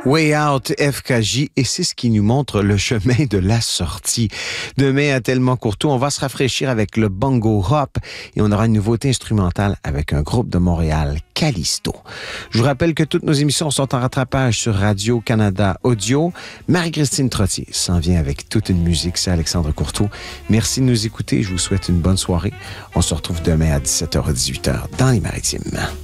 Way Out FKJ, et c'est ce qui nous montre le chemin de la sortie. Demain, à Tellement Courtois, on va se rafraîchir avec le Bongo Hop et on aura une nouveauté instrumentale avec un groupe de Montréal, Callisto. Je vous rappelle que toutes nos émissions sont en rattrapage sur Radio-Canada Audio. Marie-Christine Trottier s'en vient avec toute une musique, c'est Alexandre Courtois. Merci de nous écouter, je vous souhaite une bonne soirée. On se retrouve demain à 17h-18h dans les Maritimes.